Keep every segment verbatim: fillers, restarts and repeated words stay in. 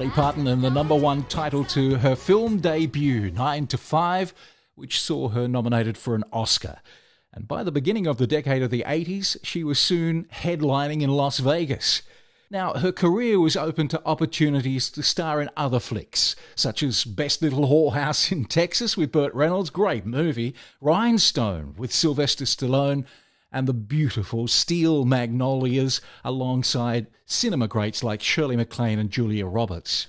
Dolly Parton and the number one title to her film debut, Nine to Five, which saw her nominated for an Oscar. And by the beginning of the decade of the eighties, she was soon headlining in Las Vegas. Now, her career was open to opportunities to star in other flicks, such as Best Little Whorehouse in Texas with Burt Reynolds, great movie, Rhinestone with Sylvester Stallone, and the beautiful Steel Magnolias alongside cinema greats like Shirley MacLaine and Julia Roberts.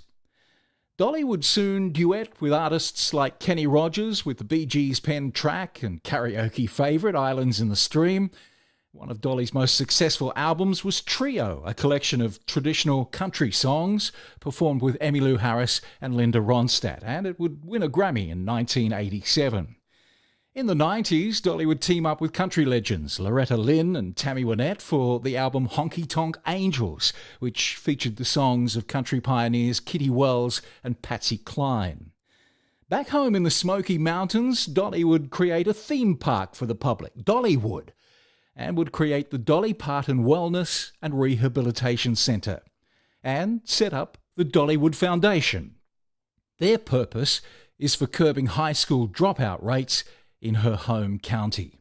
Dolly would soon duet with artists like Kenny Rogers with the Bee Gees' penned track and karaoke favourite Islands in the Stream. One of Dolly's most successful albums was Trio, a collection of traditional country songs performed with Emmylou Harris and Linda Ronstadt, and it would win a Grammy in nineteen eighty-seven. In the nineties, Dolly would team up with country legends Loretta Lynn and Tammy Wynette for the album Honky Tonk Angels, which featured the songs of country pioneers Kitty Wells and Patsy Cline. Back home in the Smoky Mountains, Dolly would create a theme park for the public, Dollywood, and would create the Dolly Parton Wellness and Rehabilitation Centre, and set up the Dollywood Foundation. Their purpose is for curbing high school dropout rates in her home county.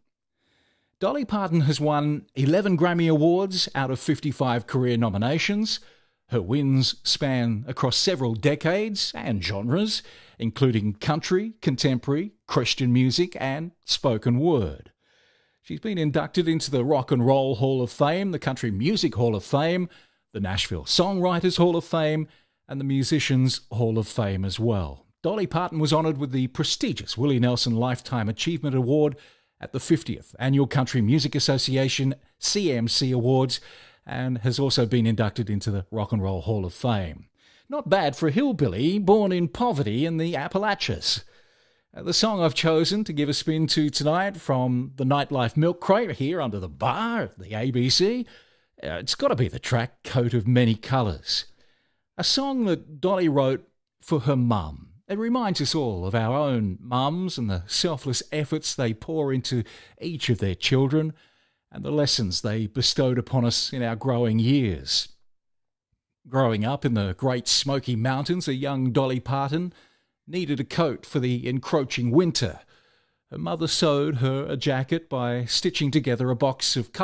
Dolly Parton has won eleven Grammy Awards out of fifty-five career nominations. Her wins span across several decades and genres, including country, contemporary, Christian music, and spoken word. She's been inducted into the Rock and Roll Hall of Fame, the Country Music Hall of Fame, the Nashville Songwriters Hall of Fame, and the Musicians Hall of Fame as well. Dolly Parton was honoured with the prestigious Willie Nelson Lifetime Achievement Award at the fiftieth Annual Country Music Association C M C Awards, and has also been inducted into the Rock and Roll Hall of Fame. Not bad for a hillbilly born in poverty in the Appalachians. Uh, the song I've chosen to give a spin to tonight from the Nightlife Milk Crate here under the bar at the A B C, uh, it's got to be the track Coat of Many Colours. A song that Dolly wrote for her mum. It reminds us all of our own mums and the selfless efforts they pour into each of their children and the lessons they bestowed upon us in our growing years. Growing up in the Great Smoky Mountains, a young Dolly Parton needed a coat for the encroaching winter. Her mother sewed her a jacket by stitching together a box of